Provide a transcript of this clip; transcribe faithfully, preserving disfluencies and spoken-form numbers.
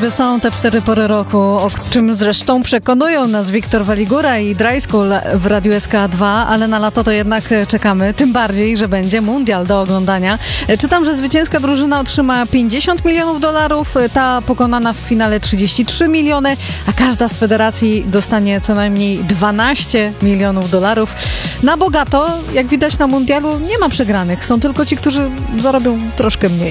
niby są te cztery pory roku, o czym zresztą przekonują nas Wiktor Waligura i Dry School w Radiu S K dwa, ale na lato to jednak czekamy, tym bardziej, że będzie mundial do oglądania. Czytam, że zwycięska drużyna otrzyma pięćdziesiąt milionów dolarów, ta pokonana w finale trzydzieści trzy miliony, a każda z federacji dostanie co najmniej dwanaście milionów dolarów. Na bogato, jak widać na mundialu, nie ma przegranych, są tylko ci, którzy zarobią troszkę mniej.